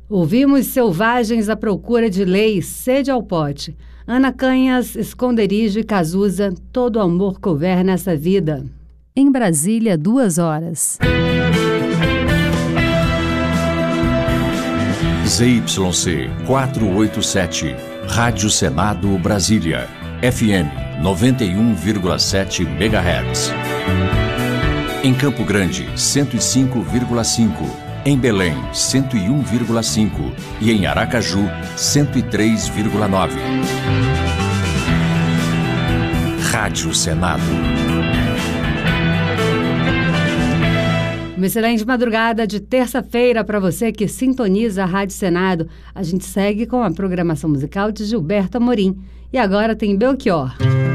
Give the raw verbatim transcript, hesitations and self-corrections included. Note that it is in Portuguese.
Ouvimos Selvagens à Procura de Lei, Sede ao Pote. Ana Canhas, Esconderijo e Cazuza, Todo Amor Couver Nessa Vida. Em Brasília, duas horas. Z Y C quatrocentos e oitenta e sete, Rádio Senado Brasília, F M noventa e um vírgula sete megahertz. Em Campo Grande, cento e cinco vírgula cinco. Em Belém, cento e um vírgula cinco. E em Aracaju, cento e três vírgula nove. Rádio Senado. Uma excelente madrugada de terça-feira para você que sintoniza a Rádio Senado. A gente segue com a programação musical de Gilberto Amorim. E agora tem Belchior.